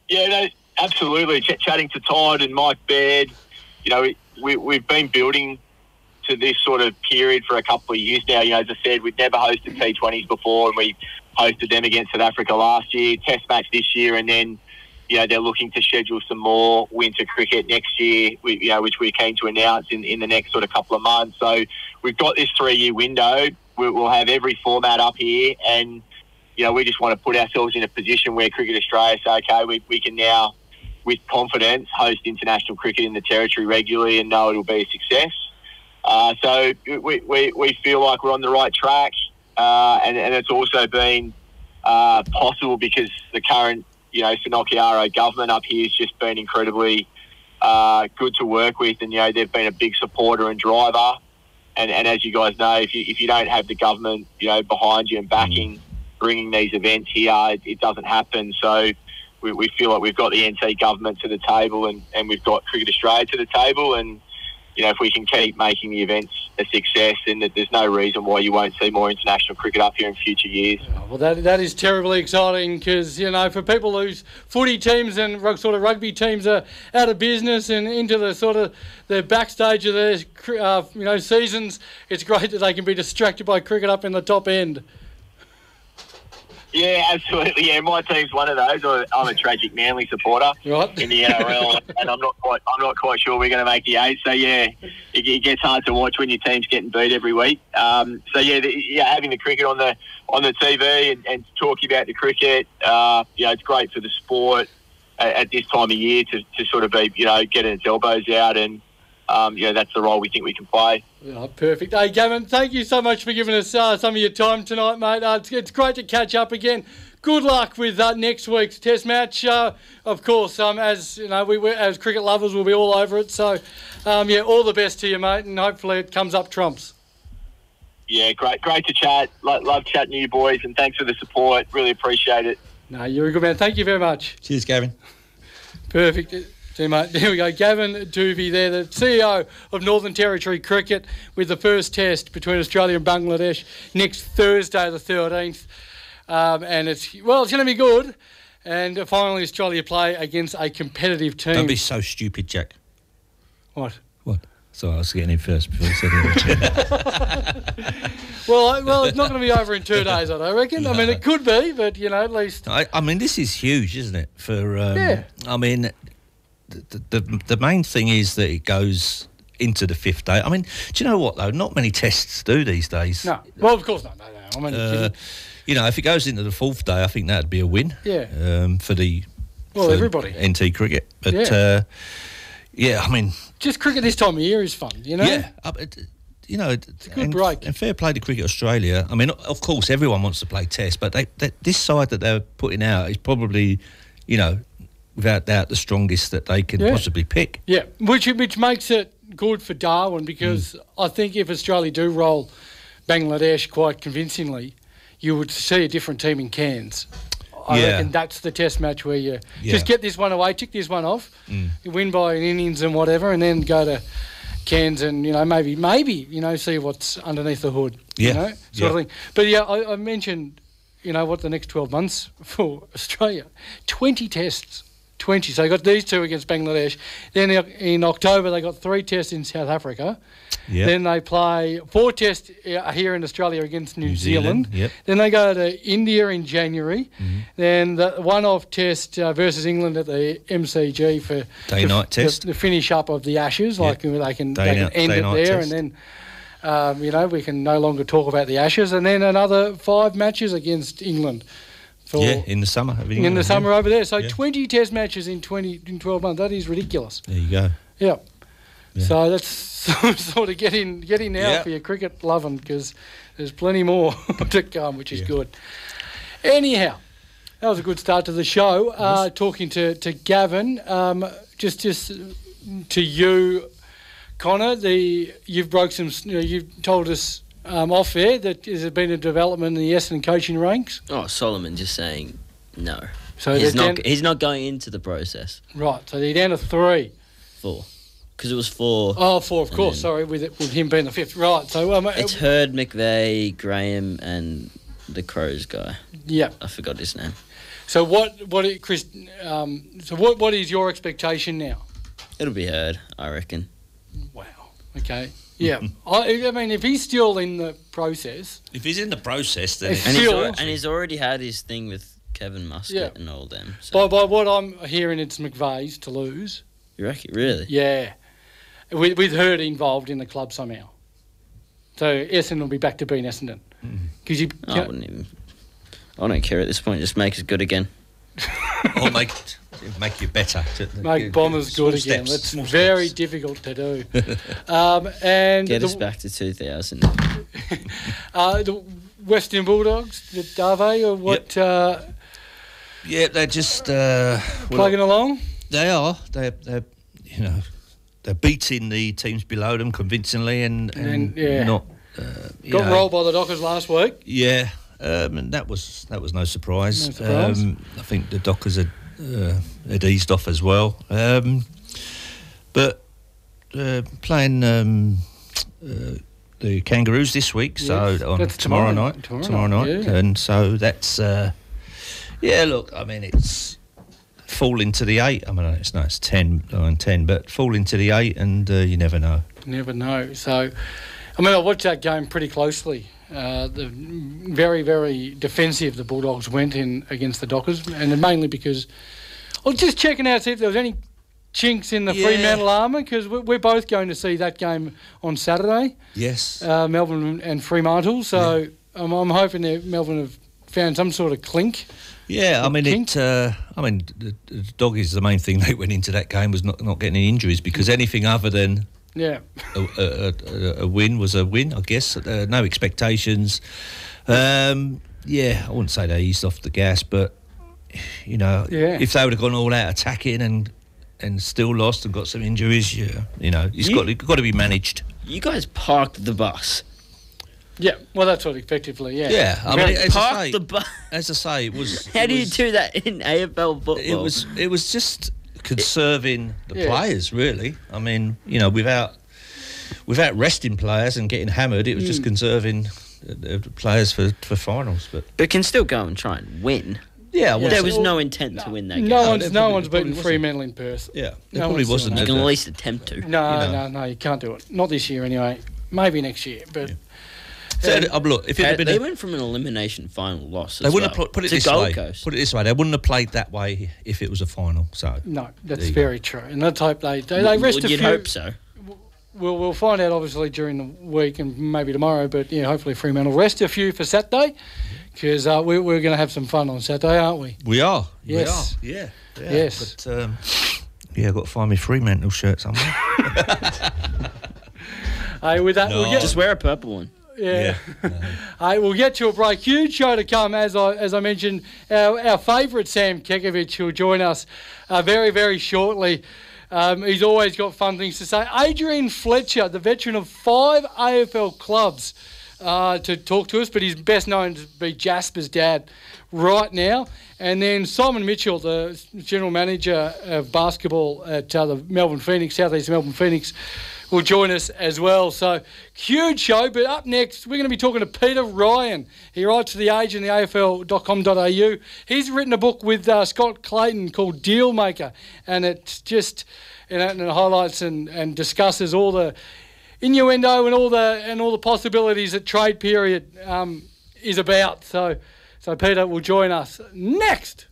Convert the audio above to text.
Yeah, no, absolutely. Chatting to Todd and Mike Baird, we've been building to this sort of period for a couple of years now. As I said, we'd never hosted T20s before, and we hosted them against South Africa last year, test match this year, and then, they're looking to schedule some more winter cricket next year, which we're keen to announce in the next sort of couple of months. So we've got this 3-year window. We'll have every format up here, and we just want to put ourselves in a position where Cricket Australia say, okay, we can now, with confidence, host international cricket in the territory regularly and know it'll be a success. So we feel like we're on the right track, and it's also been possible because the current, Finocchiaro government up here has just been incredibly good to work with, and they've been a big supporter and driver. And as you guys know, if you don't have the government, behind you and backing, bringing these events here, it doesn't happen. So we feel like we've got the NT government to the table, and we've got Cricket Australia to the table, and if we can keep making the events a success, then there's no reason why you won't see more international cricket up here in future years. Well, that is terribly exciting because, for people whose footy teams and sort of rugby teams are out of business and into the sort of the backstage of their, seasons, it's great that they can be distracted by cricket up in the top end. Yeah, absolutely. Yeah, my team's one of those. I'm a tragic Manly supporter in the NRL, and I'm not quite sure we're going to make the 8. So yeah, it gets hard to watch when your team's getting beat every week. Having the cricket on the TV and talking about the cricket, it's great for the sport at this time of year to sort of be getting its elbows out, and that's the role we think we can play. Yeah, perfect. Hey, Gavin, thank you so much for giving us some of your time tonight, mate. It's great to catch up again. Good luck with next week's Test match. Of course, as we as cricket lovers, we'll be all over it. So, all the best to you, mate, and hopefully it comes up trumps. Yeah, great to chat. Love chatting to you boys, and thanks for the support. Really appreciate it. No, you're a good man. Thank you very much. Cheers, Gavin. Perfect. Mate. There we go. Gavin Duvey there, the CEO of Northern Territory Cricket, with the first test between Australia and Bangladesh next Thursday the 13th. And it's going to be good. And finally Australia play against a competitive team. Don't be so stupid, Jack. What? Sorry, I was getting in first before you said it. Well, it's not going to be over in 2 days, I don't reckon. No. I mean, it could be, but, at least... I mean, this is huge, isn't it? I mean... The main thing is that it goes into the 5th day. I mean, do you know what, though? Not many tests do these days. No. Well, of course not. No. I mean, if it goes into the 4th day, I think that would be a win. Yeah. For everybody. NT cricket. But, I mean... Just cricket this time of year is fun, Yeah. It's a good break. And fair play to Cricket Australia. I mean, of course, everyone wants to play Test, but this side that they're putting out is probably, without doubt, the strongest that they can possibly pick. Yeah, which makes it good for Darwin because I think if Australia do roll Bangladesh quite convincingly, you would see a different team in Cairns. I reckon that's the Test match where you just get this one away, tick this one off, you win by an innings and whatever, and then go to Cairns and, maybe, see what's underneath the hood, sort of thing. But, I mentioned, what the next 12 months for Australia, 20 tests. 20. So they got these 2 against Bangladesh. Then in October they got 3 tests in South Africa. Yep. Then they play 4 tests here in Australia against New Zealand. Yep. Then they go to India in January. Mm-hmm. Then the one-off test versus England at the MCG for day-night test. The finish up of the Ashes. Like they can end it there, test. And then we can no longer talk about the Ashes. And then another 5 matches against England. In the summer. In the summer over there. So 20 Test matches in 12 months. That is ridiculous. There you go. Yeah. So that's sort of getting now for your cricket loving because there's plenty more to come, which is good. Anyhow, that was a good start to the show. Talking to Gavin, just to you, Connor, you've broke some. You've told us. Off air, that has been a development in the Essendon coaching ranks. Oh, Solomon just saying no. So he's not going into the process. Right. So they're down to 3. 4, because it was 4. Oh, 4, of course. Sorry, with him being the 5th. Right. So it's Hurd, McVeigh, Graham, and the Crows guy. Yeah, I forgot his name. So what is your expectation now? It'll be heard, I reckon. Wow. Okay. Yeah. I mean, if he's still in the process, If he's in the process, then It's And Still- he's already had his thing with Kevin Muscat and all them. So. by what I'm hearing, it's McVeigh's to lose. You reckon? Really? Yeah. With Hurd involved in the club somehow. So Essendon will be back to being Essendon. Because I wouldn't even. I don't care at this point. Just make us good again. or make you better. make Bombers Small good again. steps, That's small very steps. difficult to do. And Get us back to 2000. the Western Bulldogs, the Dave, or what? Yeah, they're just Plugging along. They are. They're they're beating the teams below them convincingly and yeah. not Got rolled by the Dockers last week. Yeah, and that was no surprise. No surprise. I think the Dockers had eased off as well, but playing the Kangaroos this week, so Yes, on that's tomorrow night, yeah. and so that's look, I mean it's fall into the 8. I mean it's 10, but fall into the 8, and you never know. Never know. So, I mean, I watched that game pretty closely. The very, very defensive the Bulldogs went in against the Dockers, and mainly because I was just checking out see if there was any chinks in the Fremantle armour, because we're both going to see that game on Saturday. Yes. Melbourne and Fremantle. So I'm hoping that Melbourne have found some sort of clink. Yeah, I mean, Kink? the Doggies, the main thing they went into that game was not getting any injuries, because anything other than Yeah. a win was a win, I guess. No expectations. I wouldn't say they eased off the gas, but if they would have gone all out attacking and still lost and got some injuries, it's got to be managed. You guys parked the bus. Yeah, well, that's what effectively, yeah. Yeah, I mean, as I Park say, the bus. it was. How do you do that in AFL football? It was just conserving the players, really. I mean, without resting players and getting hammered, it was just conserving the players for finals. But can still go and try and win. Yeah, well, There was no intent to win that game. No one's probably beaten wasn't. Fremantle in Perth. Yeah, there No probably one's wasn't. doing You can at least attempt to. No, you can't do it. Not this year anyway. Maybe next year, but... So, look, if it had been They went from an elimination final loss. they wouldn't have put it to this Gold way. Coast. Put it this way, they wouldn't have played that way if it was a final. So No, that's There you very true. And let's hope they rest a few... You'd hope so. We'll find out, obviously, during the week and maybe tomorrow, but, hopefully Fremantle rest a few for Saturday, because we're going to have some fun on Saturday, aren't we? we are. Yes. We are. Yeah. Yes. But I've got to find my Fremantle shirt somewhere. Hey, with that, No. we'll get... Just wear a purple one. Yeah. Hey, we'll get to a break. Huge show to come, as I mentioned. Our favourite Sam Kekovich, who'll join us very, very shortly. He's always got fun things to say. Adrian Fletcher, the veteran of 5 AFL clubs, to talk to us, but he's best known to be Jasper's dad right now. And then Simon Mitchell, the general manager of basketball at the Melbourne Phoenix, Southeast Melbourne Phoenix, will join us as well. So, huge show. But up next, we're going to be talking to Peter Ryan. He writes for The Age and the AFL.com.au. He's written a book with Scott Clayton called Dealmaker, and it's just, and it highlights and discusses all the innuendo and all the possibilities that trade period is about. So Peter will join us next.